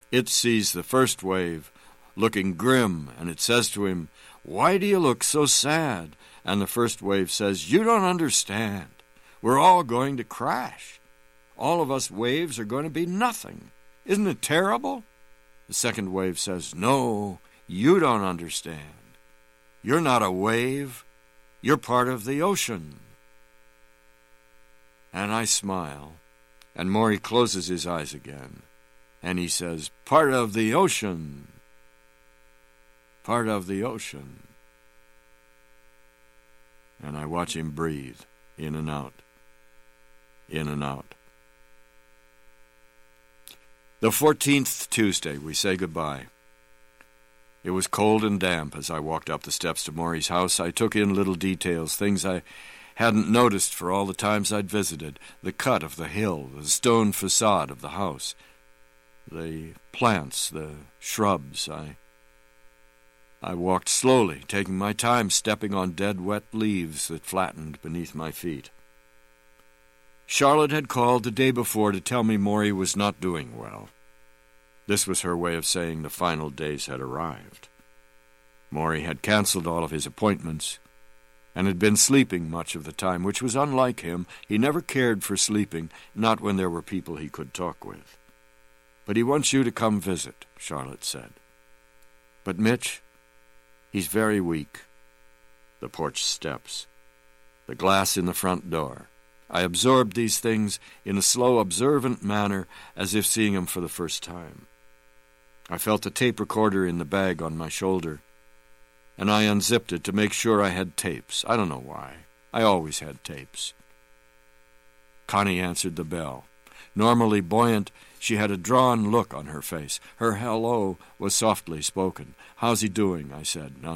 It sees the first wave looking grim, and it says to him, "Why do you look so sad?" And the first wave says, "You don't understand. We're all going to crash. All of us waves are going to be nothing. Isn't it terrible?" The second wave says, "No, you don't understand. You're not a wave. You're part of the ocean." And I smile, and Maury closes his eyes again, and he says, "Part of the ocean. Part of the ocean." And I watch him breathe, in and out, in and out. The 14th Tuesday, we say goodbye. It was cold and damp as I walked up the steps to Maury's house. I took in little details, things I hadn't noticed for all the times I'd visited. The cut of the hill, the stone facade of the house, the plants, the shrubs. I walked slowly, taking my time, stepping on dead, wet leaves that flattened beneath my feet. Charlotte had called the day before to tell me Maury was not doing well. This was her way of saying the final days had arrived. Maury had canceled all of his appointments and had been sleeping much of the time, which was unlike him. He never cared for sleeping, not when there were people he could talk with. "But he wants you to come visit," Charlotte said. "But Mitch, he's very weak." The porch steps, the glass in the front door. I absorbed these things in a slow, observant manner, as if seeing them for the first time. I felt the tape recorder in the bag on my shoulder, and I unzipped it to make sure I had tapes. I don't know why. I always had tapes. Connie answered the bell. Normally buoyant, she had a drawn look on her face. Her hello was softly spoken. "How's he doing?" I said, now